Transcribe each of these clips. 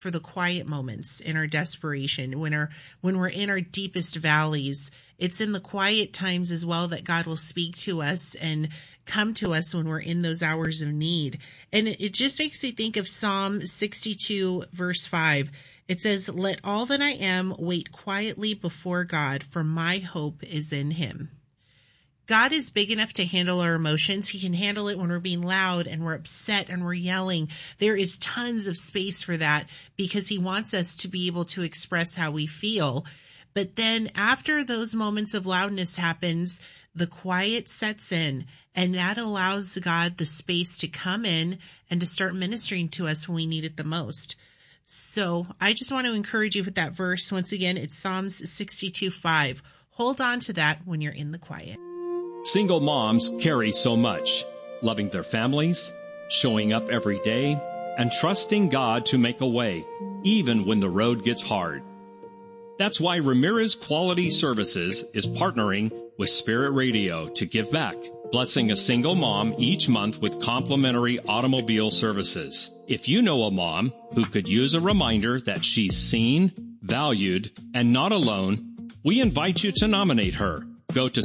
for the quiet moments in our desperation, when we're in our deepest valleys. It's in the quiet times as well that God will speak to us and come to us when we're in those hours of need. And it just makes me think of Psalm 62, verse 5. It says, "Let all that I am wait quietly before God, for my hope is in him." God is big enough to handle our emotions. He can handle it when we're being loud and we're upset and we're yelling. There is tons of space for that because he wants us to be able to express how we feel. But then after those moments of loudness happens, the quiet sets in, and that allows God the space to come in and to start ministering to us when we need it the most. So I just want to encourage you with that verse. Once again, it's Psalms 62:5. Hold on to that when you're in the quiet. Single moms carry so much, loving their families, showing up every day, and trusting God to make a way, even when the road gets hard. That's why Ramirez Quality Services is partnering with Spirit Radio to give back, blessing a single mom each month with complimentary automobile services. If you know a mom who could use a reminder that she's seen, valued, and not alone, we invite you to nominate her. Go to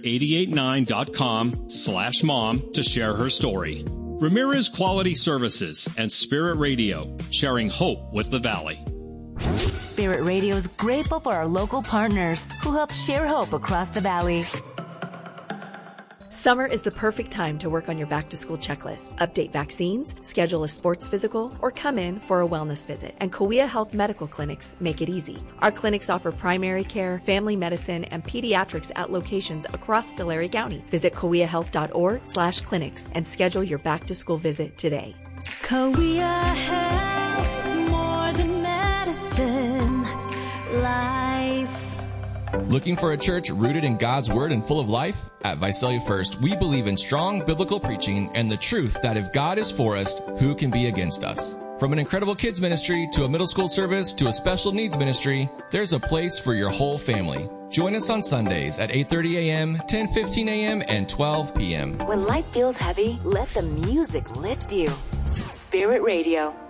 spirit889.com/mom to share her story. Ramirez Quality Services and Spirit Radio, sharing hope with the Valley. Spirit Radio is grateful for our local partners who help share hope across the Valley. Summer is the perfect time to work on your back-to-school checklist, update vaccines, schedule a sports physical, or come in for a wellness visit. And Kauai Health Medical Clinics make it easy. Our clinics offer primary care, family medicine, and pediatrics at locations across Tulare County. Visit kauaihealth.org/clinics and schedule your back-to-school visit today. Kauai Health, more than medicine, life. Looking for a church rooted in God's Word and full of life? At Visalia First, we believe in strong biblical preaching and the truth that if God is for us, who can be against us? From an incredible kids ministry to a middle school service to a special needs ministry, there's a place for your whole family. Join us on Sundays at 8:30 a.m., 10:15 a.m., and 12 p.m. When life feels heavy, let the music lift you. Spirit Radio.